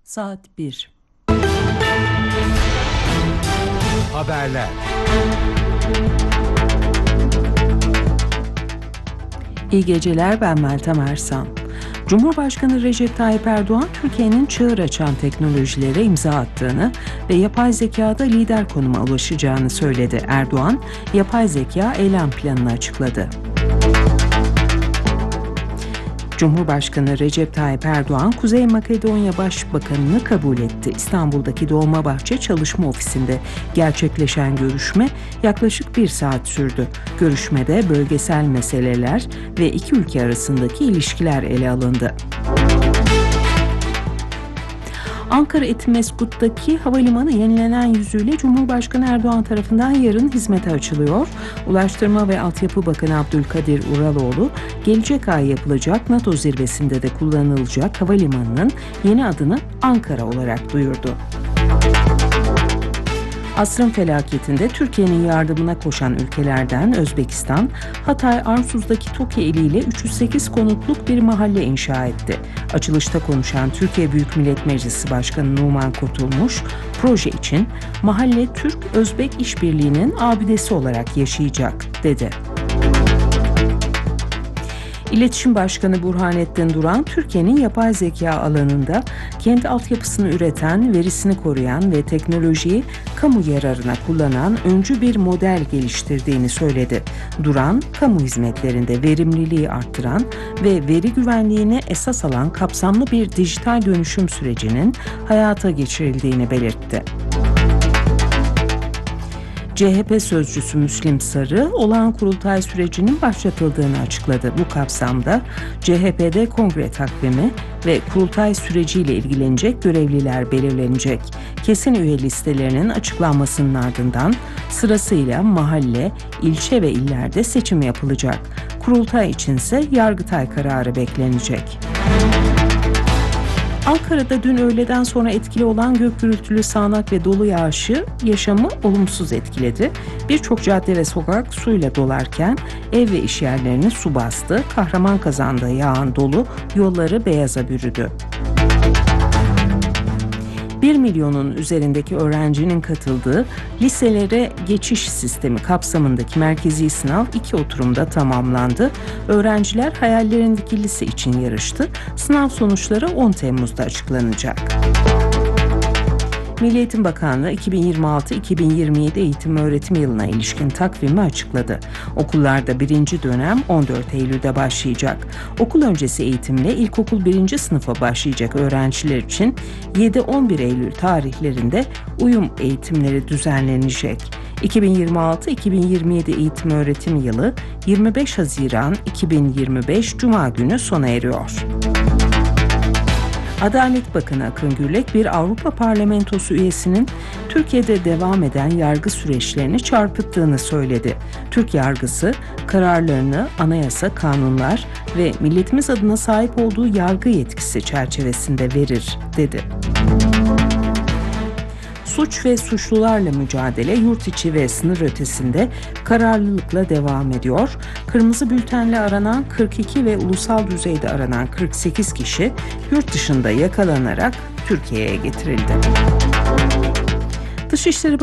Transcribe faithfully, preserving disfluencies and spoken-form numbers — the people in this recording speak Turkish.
Saat bir. Haberler. İyi geceler, ben Meltem Ersan. Cumhurbaşkanı Recep Tayyip Erdoğan, Türkiye'nin çığır açan teknolojilere imza attığını ve yapay zekada lider konuma ulaşacağını söyledi. Erdoğan, yapay zeka eylem planını açıkladı. Cumhurbaşkanı Recep Tayyip Erdoğan, Kuzey Makedonya Başbakanı'nı kabul etti. İstanbul'daki Dolmabahçe Çalışma Ofisi'nde gerçekleşen görüşme yaklaşık bir saat sürdü. Görüşmede bölgesel meseleler ve iki ülke arasındaki ilişkiler ele alındı. Ankara Etimesgut'taki havalimanı yenilenen yüzüyle Cumhurbaşkanı Erdoğan tarafından yarın hizmete açılıyor. Ulaştırma ve Altyapı Bakanı Abdülkadir Uraloğlu, gelecek ay yapılacak NATO zirvesinde de kullanılacak havalimanının yeni adını Ankara olarak duyurdu. Asrın felaketinde Türkiye'nin yardımına koşan ülkelerden Özbekistan, Hatay Arsuz'daki TOKİ eliyle üç yüz sekiz konutluk bir mahalle inşa etti. Açılışta konuşan Türkiye Büyük Millet Meclisi Başkanı Numan Kurtulmuş, proje için mahalle Türk-Özbek işbirliğinin abidesi olarak yaşayacak, dedi. İletişim Başkanı Burhanettin Duran, Türkiye'nin yapay zeka alanında kendi altyapısını üreten, verisini koruyan ve teknolojiyi kamu yararına kullanan öncü bir model geliştirdiğini söyledi. Duran, kamu hizmetlerinde verimliliği arttıran ve veri güvenliğini esas alan kapsamlı bir dijital dönüşüm sürecinin hayata geçirildiğini belirtti. C H P sözcüsü Müslim Sarı, olağan kurultay sürecinin başlatıldığını açıkladı. Bu kapsamda C H P'de kongre takvimi ve kurultay süreciyle ilgilenecek görevliler belirlenecek. Kesin üye listelerinin açıklanmasının ardından sırasıyla mahalle, ilçe ve illerde seçim yapılacak. Kurultay içinse Yargıtay kararı beklenecek. Ankara'da dün öğleden sonra etkili olan gök gürültülü sağanak ve dolu yağışı yaşamı olumsuz etkiledi. Birçok cadde ve sokak suyla dolarken ev ve iş yerlerini su bastı. Kahramanmaraş'ta yağan dolu yolları beyaza bürüdü. bir milyonun üzerindeki öğrencinin katıldığı liselere geçiş sistemi kapsamındaki merkezi sınav iki oturumda tamamlandı. Öğrenciler hayallerindeki lise için yarıştı. Sınav sonuçları on Temmuz'da açıklanacak. Milli Eğitim Bakanlığı iki bin yirmi altı iki bin yirmi yedi eğitim öğretim yılına ilişkin takvimi açıkladı. Okullarda birinci dönem on dört Eylül'de başlayacak. Okul öncesi eğitimle ilkokul birinci sınıfa başlayacak öğrenciler için yedi on bir Eylül tarihlerinde uyum eğitimleri düzenlenecek. iki bin yirmi altı iki bin yirmi yedi eğitim öğretim yılı yirmi beş Haziran iki bin yirmi beş Cuma günü sona eriyor. Adalet Bakanı Akın Gürlek, bir Avrupa Parlamentosu üyesinin Türkiye'de devam eden yargı süreçlerini çarpıttığını söyledi. Türk yargısı kararlarını anayasa, kanunlar ve milletimiz adına sahip olduğu yargı yetkisi çerçevesinde verir, dedi. Suç ve suçlularla mücadele yurt içi ve sınır ötesinde kararlılıkla devam ediyor. Kırmızı bültenle aranan kırk iki ve ulusal düzeyde aranan kırk sekiz kişi yurt dışında yakalanarak Türkiye'ye getirildi. Dışişleri